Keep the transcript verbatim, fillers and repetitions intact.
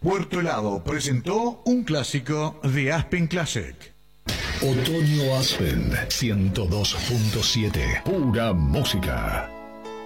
Puerto Helado presentó un clásico de Aspen Classic. Otoño Aspen ciento dos punto siete. Pura música.